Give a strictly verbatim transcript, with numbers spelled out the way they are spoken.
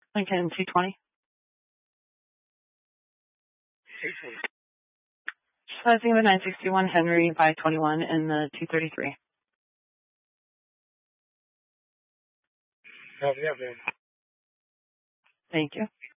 Lincoln two twenty. Sizing of the nine sixty-one Henry five twenty-one and the two thirty-three. Copy that, man. Thank you.